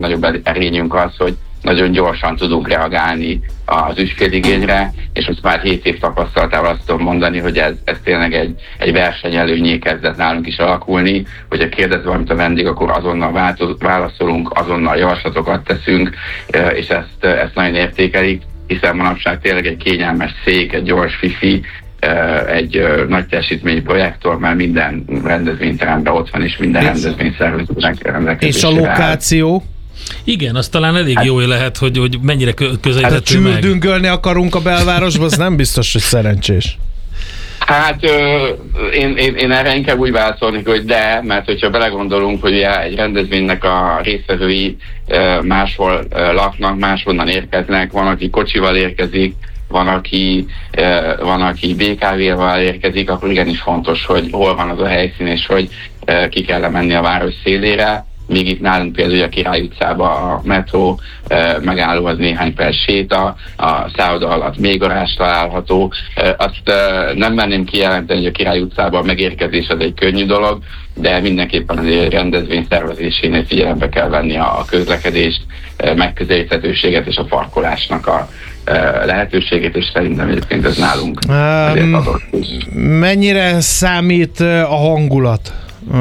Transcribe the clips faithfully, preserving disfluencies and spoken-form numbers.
legnagyobb erényünk az, hogy nagyon gyorsan tudunk reagálni az ügyféligényre, és most már hét év tapasztalatával azt tudom mondani, hogy ez, ez tényleg egy, egy versenyelőnyé kezdett nálunk is alakulni, hogyha kérdez valamit a vendég, akkor azonnal változ, válaszolunk, azonnal javaslatokat teszünk, és ezt, ezt nagyon értékelik, hiszen manapság tényleg egy kényelmes szék, egy gyors wifi, egy nagy teljesítményű projektor, mert minden rendezvényteremben ott van, és minden rendezvényszervezőnek rendelkezésre. És a lokáció? Igen, az talán elég hát, jó lehet, hogy, hogy mennyire közelíthető hát, meg. Csürdüngölni akarunk a belvárosba, az nem biztos, hogy szerencsés. Hát ö, én, én, én erre inkább úgy válaszolnék, hogy de, mert hogyha belegondolunk, hogy egy rendezvénynek a résztvevői ö, máshol ö, laknak, máshonnan érkeznek, van, aki kocsival érkezik, van, aki, ö, van, aki bé ká vé-val érkezik, akkor igenis fontos, hogy hol van az a helyszín, és hogy ö, ki kell menni a város szélére. Még itt nálunk például a Király utcában a metró e, megálló az néhány perc séta, a szálloda alatt még garázs található. E, azt e, nem merném kijelenteni, hogy a Király utcában a megérkezés az egy könnyű dolog, de mindenképpen azért rendezvény szervezésénél figyelembe kell venni a közlekedést, e, megközelíthetőséget és a parkolásnak a e, lehetőségét, és szerintem egyébként ez nálunk um, adott is. Mennyire számít a hangulat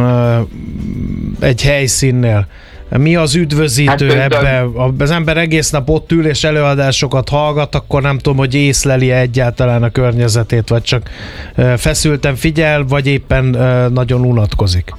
egy helyszínnél? Mi az üdvözítő hát, ebbe? Az ember egész nap ott ül és előadásokat hallgat, akkor nem tudom, hogy észleli egyáltalán a környezetét, vagy csak feszülten figyel, vagy éppen nagyon unatkozik.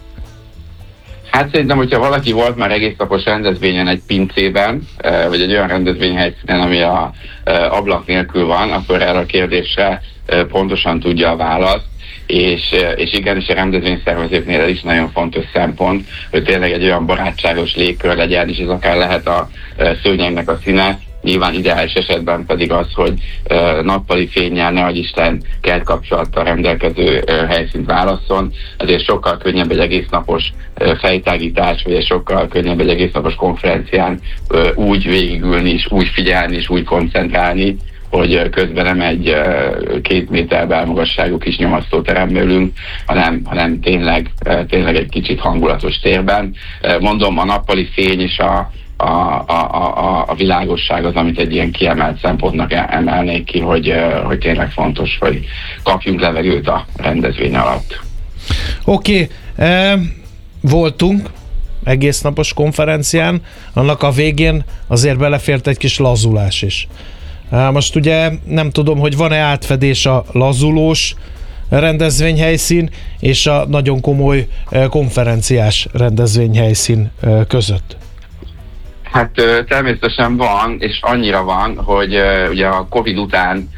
Hát szerintem, hogyha valaki volt már egész napos rendezvényen egy pincében, vagy egy olyan rendezvényhelyszínen, ami a ablak nélkül van, akkor erre a kérdésre pontosan tudja a választ. És, és igenis a rendezvényszervezőknél is nagyon fontos szempont, hogy tényleg egy olyan barátságos légkör legyen, és ez akár lehet a szőnyegnek a színe, nyilván ideális esetben pedig az, hogy nappali fénnyel, ne adj Isten, kertkapcsolattal rendelkező helyszínt válasszon, ezért sokkal könnyebb egy egész napos fejtágítás, vagy egy sokkal könnyebb egy egész napos konferencián úgy végigülni, és úgy figyelni, és úgy koncentrálni, hogy közben nem egy két méter belmagasságú kis nyomasztóteremben ülünk, hanem, hanem tényleg, tényleg egy kicsit hangulatos térben. Mondom, a nappali fény és a, a, a, a, a világosság az, amit egy ilyen kiemelt szempontnak emelnék ki, hogy, hogy tényleg fontos, hogy kapjunk levegőt a rendezvény alatt. Oké, okay. e, voltunk egész napos konferencián, annak a végén azért belefért egy kis lazulás is. Most ugye nem tudom, hogy van-e átfedés a lazulós rendezvényhelyszín és a nagyon komoly konferenciás rendezvényhelyszín között. Hát természetesen van, és annyira van, hogy ugye a Covid után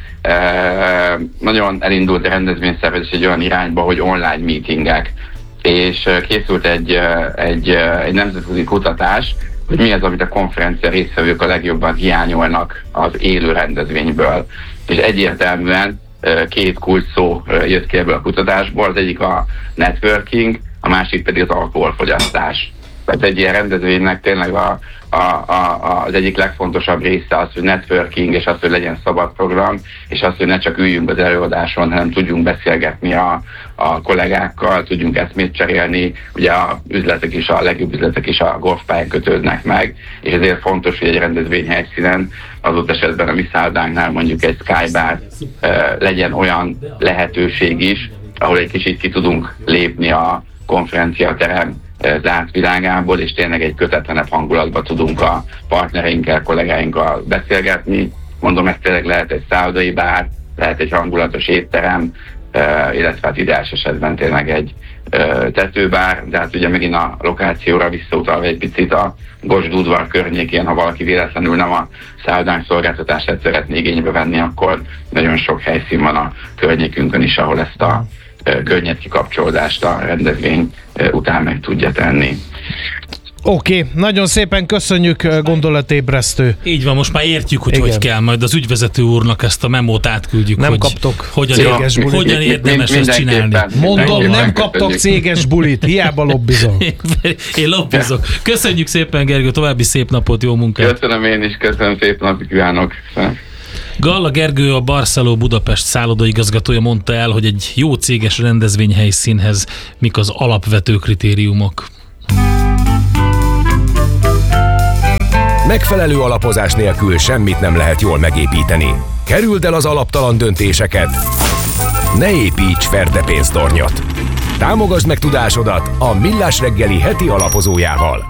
nagyon elindult a rendezvényszervezés egy olyan irányba, hogy online meetingek, és készült egy, egy, egy nemzetközi kutatás, hogy mi az, amit a konferencia résztvevők a legjobban hiányolnak az élő rendezvényből. És egyértelműen két kulcs szó jött ki ebből a kutatásból, az egyik a networking, a másik pedig az alkoholfogyasztás. Tehát egy ilyen rendezvénynek tényleg a, a, a, az egyik legfontosabb része az, hogy networking, és az, hogy legyen szabad program, és az, hogy ne csak üljünk az előadáson, hanem tudjunk beszélgetni a, a kollégákkal, tudjunk eszmét cserélni. Ugye a üzletek is, a legjobb üzletek is a golfpályán kötődnek meg, és ezért fontos, hogy egy rendezvényhelyszínen, adott esetben a mi szállodánknál mondjuk egy Skybar legyen olyan lehetőség is, ahol egy kicsit ki tudunk lépni a konferenciaterem zárt világából, és tényleg egy kötetlenebb hangulatba tudunk a partnereinkkel, kollégáinkkal beszélgetni. Mondom, ez tényleg lehet egy szállodai bár, lehet egy hangulatos étterem, illetve hát ideális esetben tényleg egy tetőbár, de hát ugye megint a lokációra visszautalva egy picit a Gosd udvar környékén, ha valaki véletlenül nem a szállodánk szolgáltatását szeretné igénybe venni, akkor nagyon sok helyszín van a környékünkön is, ahol ezt a könnyed kikapcsolódást a rendezvény után meg tudja tenni. Oké, okay, nagyon szépen köszönjük, gondolatébresztő. Így van, most már értjük, hogy Igen. hogy kell, majd az ügyvezető úrnak ezt a memót átküldjük, nem hogy kaptok hogyan, céges bulit. hogyan érdemes ezt csinálni. Mondom, nem kaptok céges bulit, hiába lobbizol. Én lobbizok. Köszönjük szépen, Gergő, további szép napot, jó munkát. Köszönöm én is, köszönöm, szép napot kívánok. Galla Gergő, a Barceló Budapest szállodaigazgatója mondta el, hogy egy jó céges rendezvényhelyszínhez mik az alapvető kritériumok. Megfelelő alapozás nélkül semmit nem lehet jól megépíteni. Kerüld el az alaptalan döntéseket. Ne építs ferdepénztornyot. Támogasd meg tudásodat a Millás reggeli heti alapozójával.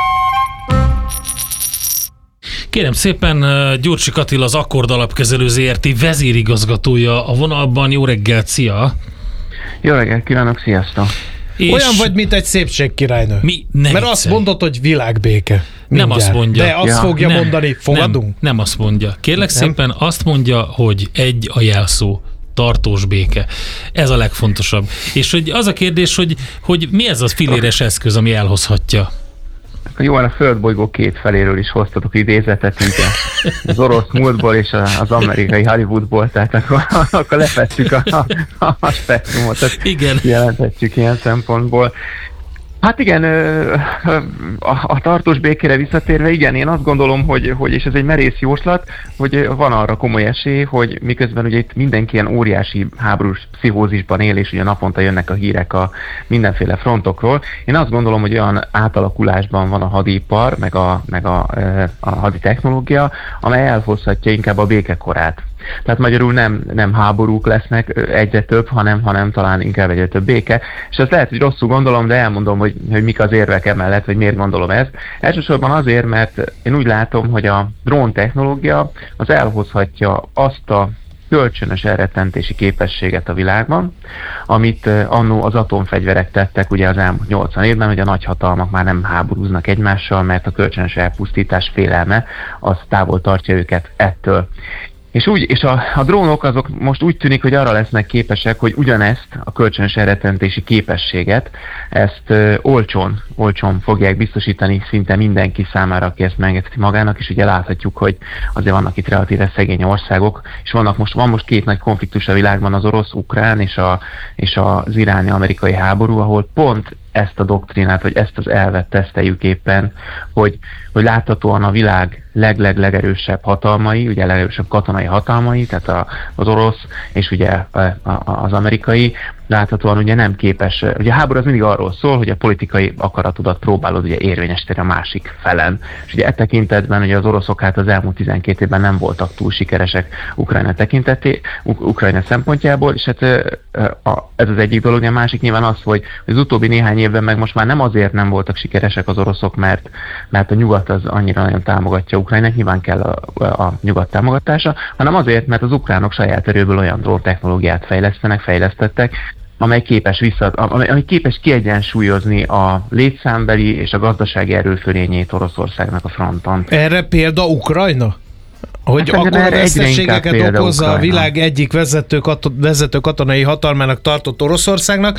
Kérem szépen, Gyurcsik Attila, az Akkord Alapkezelő zé er té vezérigazgatója a vonalban. Jó reggelt, szia! Jó reggelt kívánok, sziasztok! És olyan vagy, mint egy szépségkirálynő. Mi? Ne Mert azt mondod, hogy világbéke. Mindjárt. Nem azt mondja. De azt ja. fogja nem, mondani, fogadunk? Nem, nem azt mondja. Kérlek nem? szépen azt mondja, hogy egy a jelszó. Tartós béke. Ez a legfontosabb. És hogy az a kérdés, hogy, hogy mi ez az filéres eszköz, ami elhozhatja? Jó, a földbolygó két feléről is hoztatok idézetet, ugye? Az orosz múltból és az amerikai Hollywoodból, tehát akkor, akkor lefettük a, a, a spektrumot, igen. Jelentettük ilyen szempontból. Hát igen, a, a tartós békére visszatérve, igen, én azt gondolom, hogy, hogy, és ez egy merész jóslat, hogy van arra komoly esély, hogy miközben ugye itt mindenki ilyen óriási háborús pszichózisban él, és ugye naponta jönnek a hírek a mindenféle frontokról. Én azt gondolom, hogy olyan átalakulásban van a hadipar, meg a, meg a, a haditechnológia, amely elhozhatja inkább a békekorát. Tehát magyarul nem, nem háborúk lesznek egyre több, hanem, hanem talán inkább egyre több béke. És azt lehet, hogy rosszul gondolom, de elmondom, hogy, hogy mik az érvek emellett, hogy miért gondolom ezt. Elsősorban azért, mert én úgy látom, hogy a drón technológia az elhozhatja azt a kölcsönös elrettentési képességet a világban, amit annó az atomfegyverek tettek ugye az elmúlt nyolcvan évben, hogy a nagyhatalmak már nem háborúznak egymással, mert a kölcsönös elpusztítás félelme az távol tartja őket ettől. És, úgy, és a, a drónok azok most úgy tűnik, hogy arra lesznek képesek, hogy ugyanezt a kölcsönös elrettentési képességet, ezt ö, olcsón, olcsón fogják biztosítani szinte mindenki számára, aki ezt megengedheti magának, és ugye láthatjuk, hogy azért vannak itt relatíve szegény országok, és vannak most, van most két nagy konfliktus a világban, az orosz-ukrán és, a, és az iráni-amerikai háború, ahol pont ezt a doktrinát, vagy ezt az elvet teszteljük éppen, hogy, hogy láthatóan a világ leg-leg-legerősebb hatalmai, ugye legerősebb katonai hatalmai, tehát a, az orosz és ugye a, a, az amerikai, láthatóan ugye nem képes, ugye a háború az mindig arról szól, hogy a politikai akaratodat próbálod ugye érvényesíteni a másik felen. És ugye e tekintetben ugye az oroszok hát az elmúlt tizenkét évben nem voltak túl sikeresek Ukrajna tekinteté, Ukrajna szempontjából, és hát ez az egyik dolog, a másik nyilván az, hogy az utóbbi néhány évben meg most már nem azért nem voltak sikeresek az oroszok, mert, mert a nyugat az annyira nagyon támogatja Ukrajnát, nyilván kell a, a nyugat támogatása, hanem azért, mert az ukránok saját erőből olyan drón technológiát fejlesztenek, fejlesztettek, amely képes, vissza, amely, amely képes kiegyensúlyozni a létszámbeli és a gazdasági erőfölényét Oroszországnak a fronton. Erre példa Ukrajna? Hogy hát akkor veszteségeket okozza a világ egyik vezető, kato, vezető katonai hatalmának tartott Oroszországnak,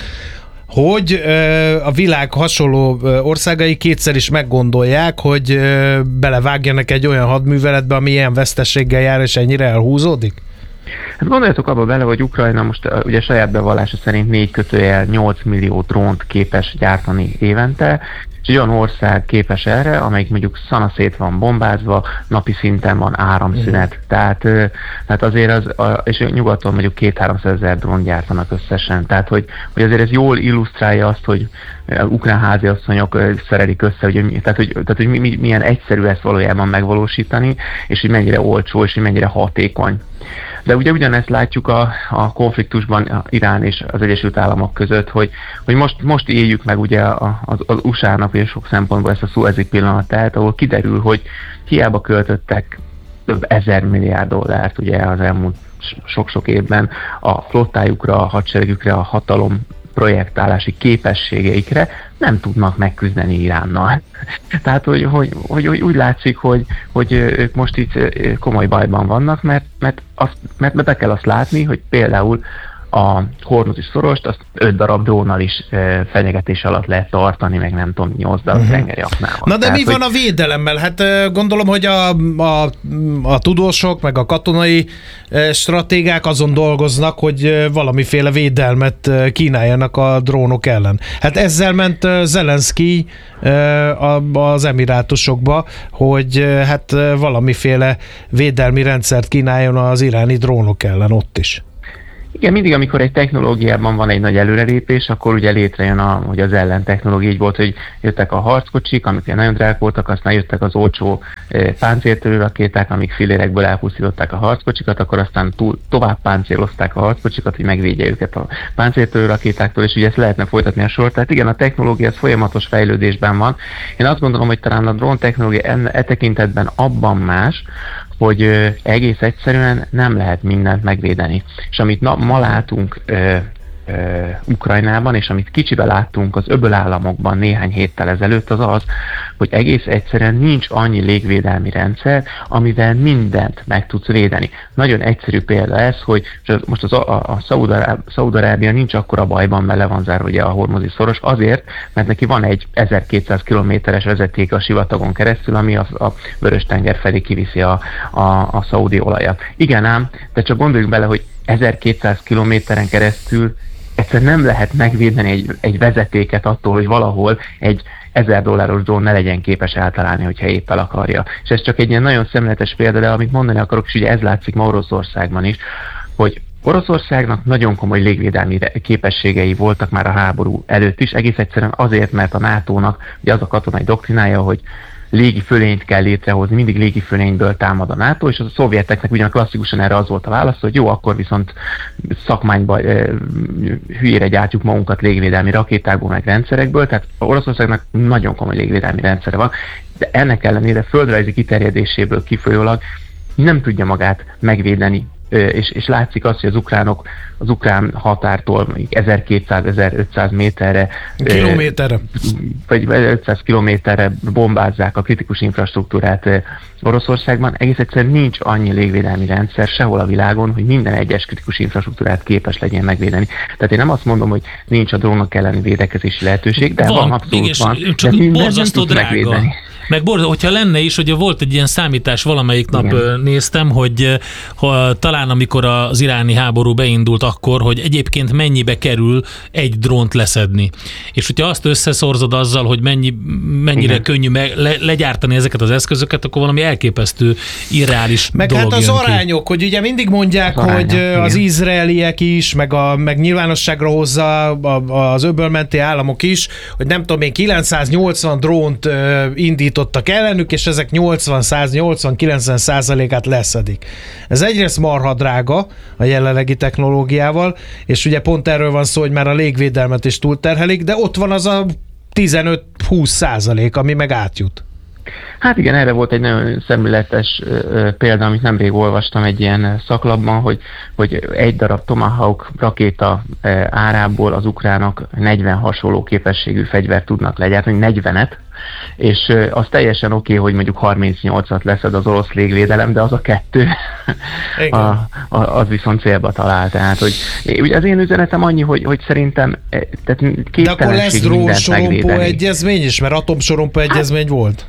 hogy a világ hasonló országai kétszer is meggondolják, hogy belevágjanak egy olyan hadműveletbe, ami ilyen veszteséggel jár, és ennyire elhúzódik? Hát gondoljatok abba bele, hogy Ukrajna most ugye saját bevallása szerint négy kötőjel nyolc millió drónt képes gyártani évente, és egy olyan ország képes erre, amelyik mondjuk szanaszét van bombázva, napi szinten van áramszünet. Mm. Tehát, tehát azért az, és nyugaton mondjuk két-háromszázezer drón gyártanak összesen. Tehát, hogy, hogy azért ez jól illusztrálja azt, hogy ukrán háziasszonyok szerelik össze, hogy, tehát, hogy, tehát, hogy mi, milyen egyszerű ezt valójában megvalósítani, és hogy mennyire olcsó, és hogy mennyire hatékony. De ugye ugyanezt látjuk a, a konfliktusban Irán és az Egyesült Államok között, hogy, hogy most, most éljük meg ugye az, az u es á-nak és sok szempontból ezt a Szuezi pillanatát, ahol kiderül, hogy hiába költöttek több ezer milliárd dollárt ugye az elmúlt sok-sok évben a flottájukra, a hadseregükre, a hatalom projektálási képességeikre, nem tudnak megküzdeni Iránnal. Tehát, hogy, hogy, hogy, hogy úgy látszik, hogy, hogy ők most itt komoly bajban vannak, mert, mert, azt, mert be kell azt látni, hogy például a Hormuzi szorost azt öt darab drónnal is e, fenyegetés alatt lehet tartani, meg nem tudom, nyolc darab uh-huh. tengeri aknával. Na de Tehát, mi van hogy... a védelemmel? Hát gondolom, hogy a, a, a tudósok, meg a katonai stratégák azon dolgoznak, hogy valamiféle védelmet kínáljanak a drónok ellen. Hát ezzel ment Zelenszky az Emirátusokba, hogy hát valamiféle védelmi rendszert kínáljon az iráni drónok ellen ott is. Igen, mindig, amikor egy technológiában van egy nagy előrelépés, akkor ugye létrejön a, hogy az ellentechnológia. Így volt, hogy jöttek a harckocsik, amik nagyon drágák voltak, aztán jöttek az olcsó e, páncéltörő rakéták, amik fillérekből elpusztították a harckocsikat, akkor aztán túl, tovább páncélozták a harckocsikat, hogy megvédje őket a páncéltörő rakétáktól, és ugye ezt lehetne folytatni a sort. Tehát igen, a technológia az folyamatos fejlődésben van. Én azt gondolom, hogy talán a drón technológia e, e tekintetben abban más, hogy ö, egész egyszerűen nem lehet mindent megvédeni. És amit na, ma látunk ö, ö, Ukrajnában, és amit kicsibe láttunk az öböl államokban néhány héttel ezelőtt, az az, hogy egész egyszerűen nincs annyi légvédelmi rendszer, amivel mindent meg tudsz védeni. Nagyon egyszerű példa ez, hogy most az, a, a Szaúd-Arábia nincs akkora bajban, mert le van zárva ugye a hormuzi szoros, azért, mert neki van egy ezerkétszáz kilométeres vezeték a sivatagon keresztül, ami a, a Vörös-tenger felé kiviszi a, a, a szaudi olajat. Igen ám, de csak gondoljunk bele, hogy ezerkétszáz kilométeren keresztül egyszerűen nem lehet megvédeni egy, egy vezetéket attól, hogy valahol egy ezer dolláros drón ne legyen képes eltalálni, hogyha épp el akarja. És ez csak egy ilyen nagyon szemléletes példa, de amit mondani akarok, és ugye ez látszik ma Oroszországban is, hogy Oroszországnak nagyon komoly légvédelmi képességei voltak már a háború előtt is, egész egyszerűen azért, mert a nátónak ugye az a katonai doktrinája, hogy légi fölényt kell létrehozni, mindig légi fölényből támad a NATO, és az a szovjeteknek ugyan klasszikusan erre az volt a válasz, hogy jó, akkor viszont szakmányba e, hülyére gyártjuk magunkat légvédelmi rakétákból, meg rendszerekből, tehát Oroszországnak nagyon komoly légvédelmi rendszere van, de ennek ellenére földrajzi kiterjedéséből kifolyólag nem tudja magát megvédeni, és, és látszik azt, hogy az ukránok az ukrán határtól ezerkétszáz-ezerötszáz méterre kilométerre vagy ötszáz kilométerre bombázzák a kritikus infrastruktúrát Oroszországban. Egész egyszerűen nincs annyi légvédelmi rendszer sehol a világon, hogy minden egyes kritikus infrastruktúrát képes legyen megvédeni. Tehát én nem azt mondom, hogy nincs a drónok elleni védekezési lehetőség, de van, van abszolút és van. Csak de borzasztó drága. Meg borzasztó, hogyha lenne is, hogy volt egy ilyen számítás, valamelyik nap igen. néztem, hogy ha, talán amikor az iráni háború beindult akkor, hogy egyébként mennyibe kerül egy drónt leszedni. És hogyha azt összeszorzod azzal, hogy mennyi, mennyire igen. könnyű me, le, legyártani ezeket az eszközöket, akkor valami elképesztő, irreális meg dolog hát az jön arányok, ki. Hogy ugye mindig mondják, az hogy arányok, az igen. izraeliek is, meg, a, meg nyilvánosságra hozza az öbölmenti államok is, hogy nem tudom én, kilencszáznyolcvan drónt indítottak ellenük, és ezek nyolcvan, száz nyolcvan, kilencven százalékát leszedik. Ez egyrészt marha drága a jelenlegi technológiával, és ugye pont erről van szó, hogy már a légvédelmet is túlterhelik, de ott van az a tizenöt-húsz százalék, ami meg átjut. Hát igen, erre volt egy nagyon szemléletes ö, példa, amit nemrég olvastam egy ilyen szaklapban, hogy, hogy egy darab Tomahawk rakéta ö, árából az ukránok negyven hasonló képességű fegyvert tudnak legyártani, negyvenet, és ö, az teljesen oké, okay, hogy mondjuk harmincnyolcat leszed az orosz légvédelem, de az a kettő, a, a, az viszont célba talál. Tehát, hogy ugye az én üzenetem annyi, hogy, hogy szerintem tehát képtelenség de akkor lesz drónsorompó egyezmény is, mert atomsorompó egyezmény hát, volt?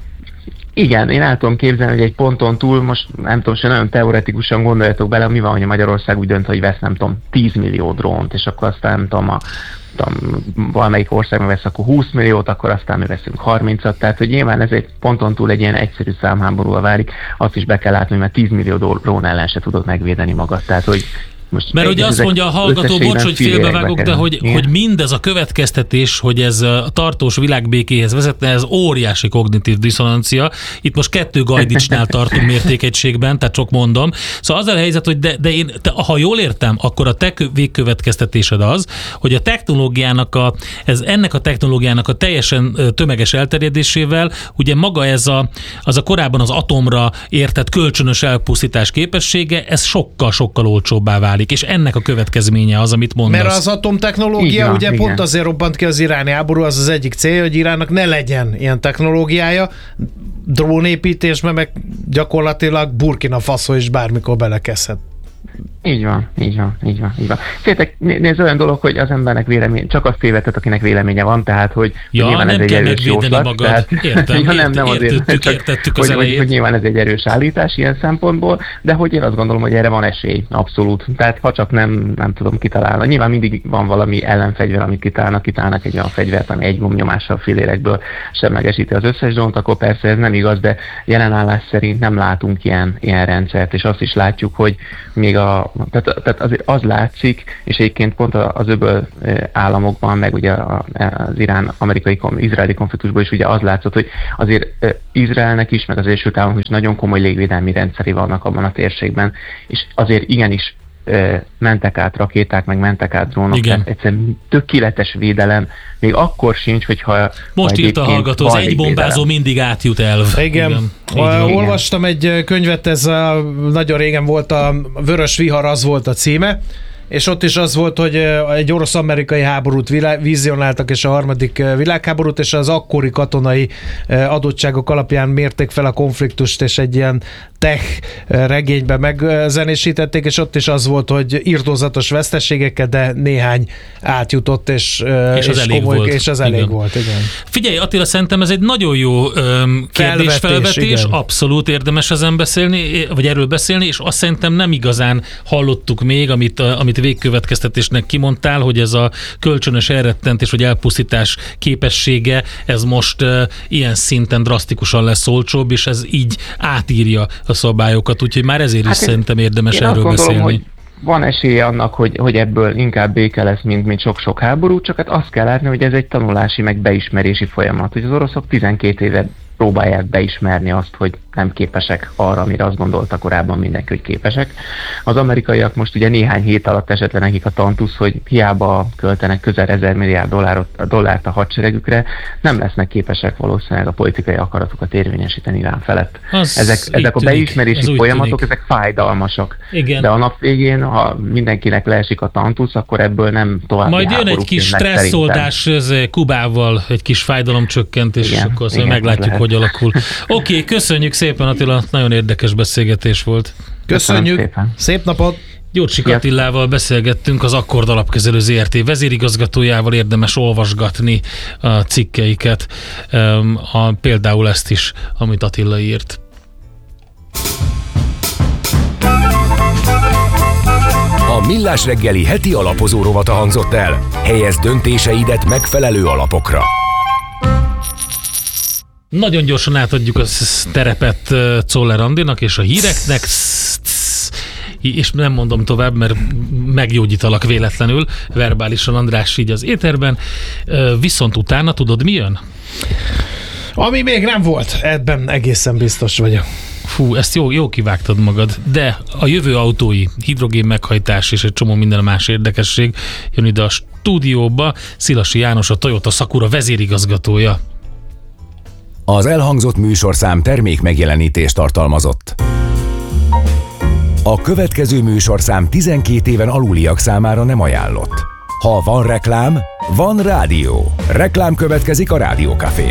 Igen, én el tudom képzelni, hogy egy ponton túl, most nem tudom, se nagyon teoretikusan gondoljatok bele, mi van, hogy a Magyarország úgy dönt, hogy vesz, nem tudom, tíz millió drónt, és akkor aztán nem tudom, a, tudom, valamelyik ország vesz akkor húsz milliót, akkor aztán mi veszünk harmincat, tehát hogy nyilván ez egy ponton túl egy ilyen egyszerű számháborúval válik, azt is be kell látni, hogy már tíz millió drón ellen se tudod megvédeni magad, tehát hogy most mert ugye azt mondja a hallgató, bocs, hogy félbevágok, de hogy, hogy mindez a következtetés, hogy ez a tartós világbékéhez vezetne, ez óriási kognitív diszonancia. Itt most kettő Gajdicsnál tartunk mértékegységben, tehát csak mondom. Szóval az a helyzet, hogy de, de én, te, ha jól értem, akkor a te végkövetkeztetésed az, hogy a technológiának a, ez, ennek a technológiának a teljesen tömeges elterjedésével, ugye maga ez a, az a korábban az atomra értett kölcsönös elpusztítás képessége, ez sokkal-sokkal olcsóbbá válik. És ennek a következménye az, amit mondasz. Mert az atomtechnológia van, ugye igen. pont azért robbant ki az iráni háború, az az egyik célja, hogy Iránnak ne legyen ilyen technológiája, drónépítésben meg gyakorlatilag Burkina Faso is bármikor belekezdhet. Így van, így van, így van, így van. Féltek, nézd, olyan dolog, hogy az embernek vélemény, csak azt tévedhet, akinek véleménye van, tehát, hogy ja, nyilván nem ez egy erős jóslat. Magad. Tehát, értem, ja, nem, nem azért, értettük, csak, értettük az hogy, hogy, hogy nyilván ez egy erős állítás ilyen szempontból, de hogy én azt gondolom, hogy erre van esély, abszolút. Tehát ha csak nem, nem tudom kitalálni. Nyilván mindig van valami ellenfegyver, amit kitálnak, kitálnak egy olyan fegyvert, ami egy gombnyomással filérekből semlegesíti az összes drónt, akkor persze ez nem igaz, de jelenállás szerint nem látunk ilyen, ilyen rendszert, és azt is látjuk, hogy még a államoknak. Tehát, tehát azért az látszik, és egyébként pont az öböl államokban, meg ugye az irán-amerikai, izraeli konfliktusban is ugye az látszott, hogy azért Izraelnek is, meg az Egyesült Államoknak is nagyon komoly légvédelmi rendszeri vannak abban a térségben, és azért igenis mentek át rakéták, meg mentek át drónok, tehát egyszerűen tökéletes védelem, még akkor sincs, hogyha... Most írt a hallgató, az egy bombázó mindig átjut el. Igen. Igen. Olvastam egy könyvet, ez a, nagyon régen volt, a Vörös vihar, az volt a címe, és ott is az volt, hogy egy orosz-amerikai háborút vizionáltak, és a harmadik világháborút, és az akkori katonai adottságok alapján mérték fel a konfliktust, és egy ilyen tech regénybe megzenésítették, és ott is az volt, hogy irtózatos veszteségekkel, de néhány átjutott, és, és, és, az, elég komoly, volt. és az elég igen. volt. Igen. Figyelj, Attila, szerintem ez egy nagyon jó öm, kérdésfelvetés, abszolút érdemes ezen beszélni, vagy erről beszélni, és azt szerintem nem igazán hallottuk még, amit, amit végkövetkeztetésnek kimondtál, hogy ez a kölcsönös elrettentés vagy elpusztítás képessége, ez most uh, ilyen szinten drasztikusan lesz olcsóbb, és ez így átírja a szabályokat, úgyhogy már ezért hát is szerintem érdemes erről gondolom, beszélni. Hogy van esélye annak, hogy, hogy ebből inkább béke lesz, mint, mint sok-sok háború, csak hát azt kell látni, hogy ez egy tanulási, meg beismerési folyamat, hogy az oroszok tizenkét éve próbálják beismerni azt, hogy nem képesek arra, amire azt gondolta korábban mindenki, hogy képesek. Az amerikaiak most ugye néhány hét alatt esett le nekik a tantusz, hogy hiába költenek közel ezer milliárd dollárot, dollárt a hadseregükre, nem lesznek képesek valószínűleg a politikai akaratokat érvényesíteni Irán felett. Az ezek ezek a beismerési folyamatok, ezek fájdalmasak. Igen. De a nap végén, ha mindenkinek leesik a tantusz, akkor ebből nem tovább. Majd jön egy kis stresszoldás Kubával, egy kis fájdalomcsökkentés, és akkor igen, meglátjuk, hogy alakul. Oké, okay, köszönjük szépen, Attila, nagyon érdekes beszélgetés volt. Köszönjük, szép napot! Gyurcsik Attilával beszélgettünk, az Akkord Alapkezelő zé er té vezérigazgatójával, érdemes olvasgatni a cikkeiket, a, például ezt is, amit Attila írt. A Millás reggeli heti alapozó rovata hangzott el. Helyezd döntéseidet megfelelő alapokra. Nagyon gyorsan átadjuk a terepet Czoller Andinak és a híreknek, és nem mondom tovább, mert meggyógyítalak véletlenül, verbálisan András így az éterben, viszont utána tudod mi jön? Ami még nem volt, ebben egészen biztos vagyok. Fú, ezt jó, jó kivágtad magad, de a jövő autói, hidrogén meghajtás és egy csomó minden más érdekesség jön ide a stúdióba. Szilasi János, a Toyota Sakura vezérigazgatója. Az elhangzott műsorszám termék megjelenítést tartalmazott. A következő műsorszám tizenkét éven aluliak számára nem ajánlott. Ha van reklám, van rádió. Reklám következik a Rádió Cafén.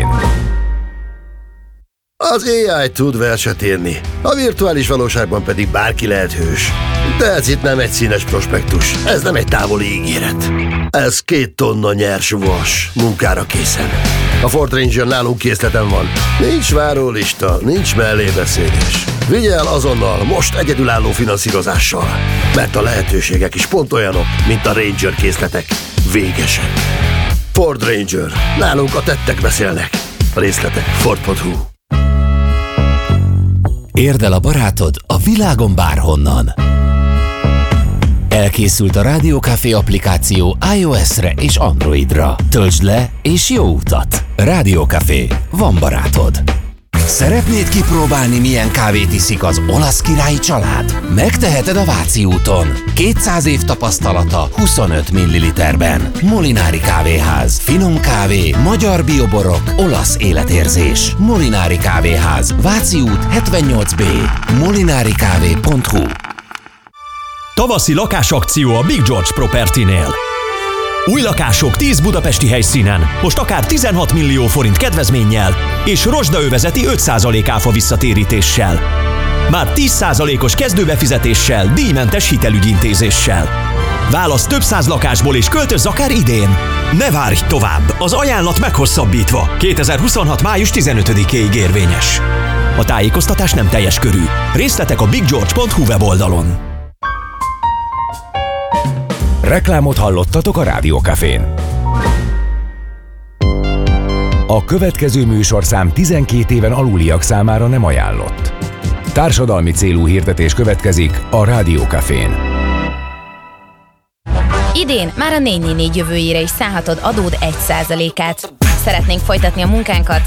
Az á i tud verset írni, a virtuális valóságban pedig bárki lehet hős. De ez itt nem egy színes prospektus, ez nem egy távoli ígéret. Ez két tonna nyers vas, munkára készen. A Ford Ranger nálunk készleten van. Nincs várólista, nincs mellébeszélés. Vigye el azonnal, most egyedülálló finanszírozással. Mert a lehetőségek is pont olyanok, mint a Ranger készletek. Végesen. Ford Ranger. Nálunk a tettek beszélnek. A részletek ford pont hu. Érd el a barátod a világon bárhonnan. Elkészült a Rádió Café applikáció iOS-re és Androidra. Töltsd le és jó utat! Rádió Café. Van barátod. Szeretnéd kipróbálni, milyen kávét iszik az olasz királyi család? Megteheted a Váci úton. kétszáz év tapasztalata huszonöt milliliterben. Molinári Kávéház. Finom kávé, magyar bioborok, olasz életérzés. Molinári Kávéház. Váci út hetvennyolc bé. molinari kávé pont hu. Tavaszi lakásakció a Big George Property-nél. Új lakások tíz budapesti helyszínen, most akár tizenhat millió forint kedvezménnyel és rozsdaövezeti öt százalék áfa visszatérítéssel. Már tíz százalékos kezdőbefizetéssel, díjmentes hitelügyintézéssel. Válasz több száz lakásból és költözz akár idén. Ne várj tovább, az ajánlat meghosszabbítva. kétezer-huszonhat. május tizenötödikéig érvényes. A tájékoztatás nem teljes körű. Részletek a big george pont hu weboldalon. Reklámot hallottatok a Rádió Cafén. A következő műsorszám tizenkét éven aluliak számára nem ajánlott. Társadalmi célú hirdetés következik a Rádió Cafén. Idén már a négy négy négy jövőjére is szállhatod adód egy százalékát. Szeretnénk folytatni a munkánkat?